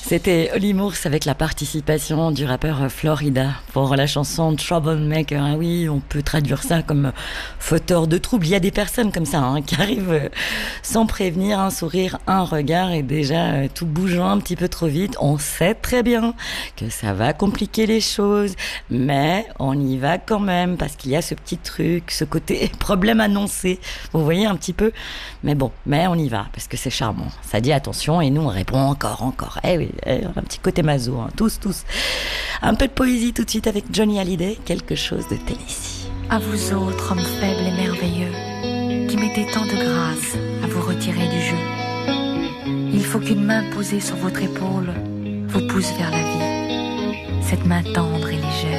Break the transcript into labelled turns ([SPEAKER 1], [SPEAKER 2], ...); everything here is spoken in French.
[SPEAKER 1] C'était Holly Moores avec la participation du rappeur Florida pour la chanson Troublemaker. Ah oui, on peut traduire ça comme fauteur de trouble. Il y a des personnes comme ça qui arrivent sans prévenir, un sourire, un regard et déjà tout bougeant un petit peu trop vite. On sait très bien que ça va compliquer les choses, mais on y va quand même parce qu'il y a ce petit truc, ce côté problème annoncé. Vous voyez un petit peu, mais on y va parce que c'est charmant. Ça dit attention et nous on répond encore. Eh oui. Un petit côté maso, tous. Un peu de poésie tout de suite avec Johnny Hallyday, quelque chose de Tennessee.
[SPEAKER 2] À vous autres, hommes faibles et merveilleux, qui mettez tant de grâce à vous retirer du jeu. Il faut qu'une main posée sur votre épaule vous pousse vers la vie. Cette main tendre et légère